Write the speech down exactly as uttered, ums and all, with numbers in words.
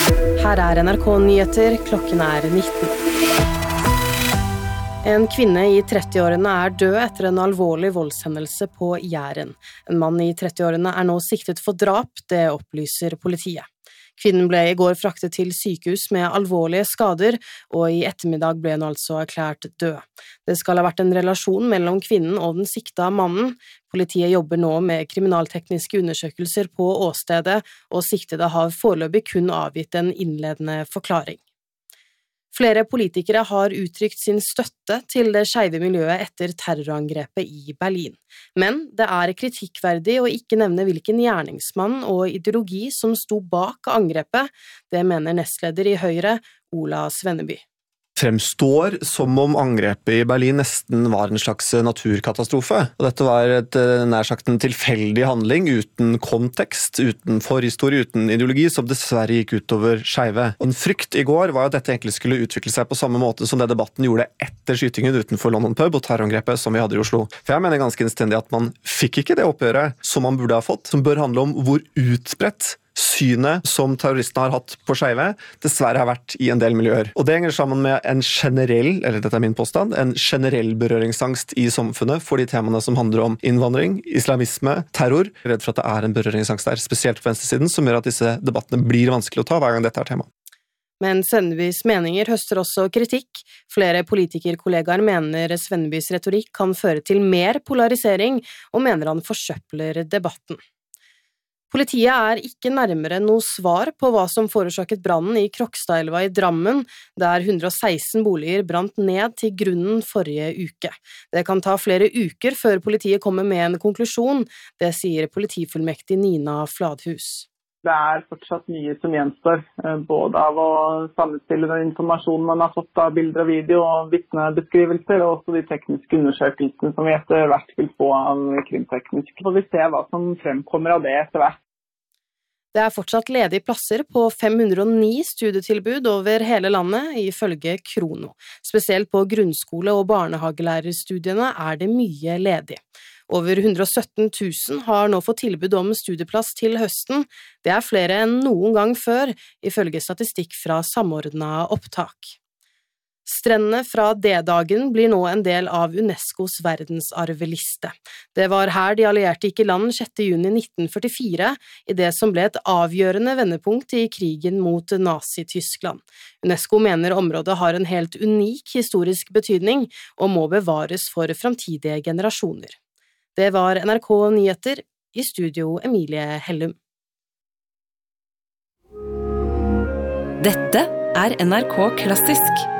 Her er N R K-nyheter, klokken er nitten. En kvinne i trettiårene er død etter en alvorlig voldshendelse på Jæren. En mann i trettiårene er nå siktet for drap, det opplyser politiet. Kvinnen ble i går fraktet til sykehus med alvorlige skader, og i ettermiddag ble hun altså erklært død. Det skal ha vært en relasjon mellom kvinnen og den sikta mannen. Politiet jobber nå med kriminaltekniske undersøkelser på åstedet, og siktede har foreløpig kun avgitt en innledende forklaring. Flere politikere har uttrykt sin støtte til det skeive miljøet etter terrorangrepet i Berlin. Men det er kritikkverdig å ikke nevne hvilken gjerningsmann og ideologi som sto bak angrepet. Det mener nestleder i Høyre, Ola Svenneby. Fremstår som om angrepet i Berlin nesten var en slags naturkatastrofe. Og dette var et nær sagt en tilfeldig handling uten kontekst, uten forhistorie, uten ideologi, som dessverre gikk utover skeive. En frykt i går var at dette egentlig skulle utvikle seg på samme måte som det debatten gjorde etter skytingen utenfor London Pub og terrorangrepet som vi hadde i Oslo. For jeg mener ganske innstendig at man fikk ikke det oppgjøret som man burde ha fått, som bør handle om hvor utbredt synet som terroristene har hatt på skeive dessverre har vært i en del miljøer. Og det henger sammen med en generell, eller dette er min påstand, en generell berøringsangst i samfunnet for de temaene som handler om innvandring, islamisme, terror. Jeg er redd for at det er en berøringsangst der, spesielt på venstresiden, som gjør at disse debattene blir vanskelig å ta hver gang dette er tema. Men Svennebys meninger høster også kritikk. Flere politikerkollegaer mener Svennebys retorikk kan føre til mer polarisering, og mener han forsøpler debatten. Politiet er ikke nærmere noe svar på hva som forårsaket brannen i Krokstadelva i Drammen, der hundre og seksten boliger brant ned til grunnen forrige uke. Det kan ta flere uker før politiet kommer med en konklusjon, det sier politifullmektig Nina Fladhus. Det er fortsatt mye som gjenstår, både av å sammenstille den informasjonen man har fått av bilder og video og vitnebeskrivelser, og også de tekniske undersøkelsene som vi etter hvert vil få av krimteknisk. Så får vi se hva som fremkommer av det etter hvert. Det er fortsatt ledige plasser på fem hundre og ni studietilbud over hele landet, ifølge Krono. Spesielt på grunnskole- og barnehagelærerstudiene er det mye ledig. Over hundre og sytten tusen har nå fått tilbud om studieplass til høsten. Det er flere enn noen gang før, ifølge statistikk fra Samordnet opptak. Strendene fra D-dagen blir nå en del av UNESCOs verdensarveliste. Det var her de allierte gikk i land sjette juni nitten førtifire, i det som ble et avgjørende vendepunkt i krigen mot Nazi-Tyskland. UNESCO mener området har en helt unik historisk betydning og må bevares for framtidige generasjoner. Det var N R K Nyheter, i studio Emilie Hellum. Dette er N R K Klassisk.